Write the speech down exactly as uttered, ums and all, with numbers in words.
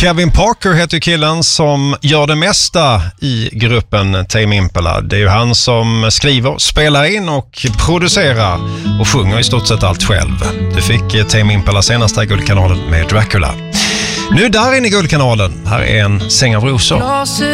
Kevin Parker heter killen som gör det mesta i gruppen Tame Impala. Det är ju han som skriver, spelar in och producerar och sjunger i stort sett allt själv. Du fick Tame Impala senaste i Guldkanalen med Dracula. Nu där inne i Guldkanalen, här är en säng av rosor.